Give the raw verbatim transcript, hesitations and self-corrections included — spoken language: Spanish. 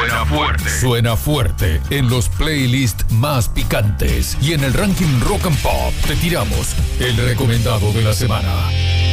Suena fuerte. Suena fuerte en los playlists más picantes. Y en el ranking Rock and Pop te tiramos el recomendado de la semana.